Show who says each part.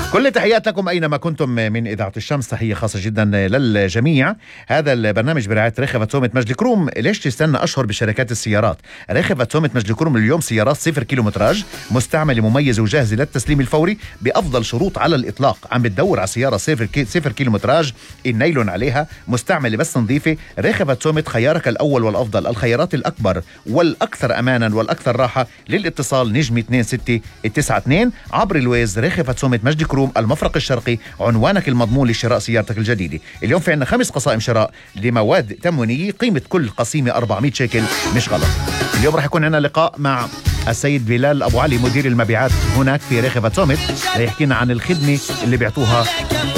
Speaker 1: كل تحيات لكم أينما كنتم من إذاعة الشمس. تحية خاصة جدا للجميع. هذا البرنامج برعاية رخفة تومة مجد الكروم. ليش تستنى أشهر بشركات السيارات؟ رخفة تومة مجد الكروم اليوم سيارات 0 كيلومتراج مستعملة مميزة وجاهزة للتسليم الفوري بأفضل شروط على الإطلاق. عم بتدور على سيارة 0 كيلومتراج النايلون عليها مستعملة بس نظيفة؟ رخفة تومة خيارك الأول والأفضل. الخيارات الأكبر والأكثر أمانا والأكثر راحة. للاتصال نجم 2692 عبر الويز. رخفة تومة مجد الكروم المفرق الشرقي، عنوانك المضمون لشراء سيارتك الجديدة. اليوم في عندنا 5 قصائم شراء لمواد تموينية قيمة كل قسيمة 400 شيكل. مش غلط. اليوم راح يكون عندنا لقاء مع السيد بلال أبو علي مدير المبيعات هناك في رخفة تومة، رح يحكينا عن الخدمة اللي بيعطوها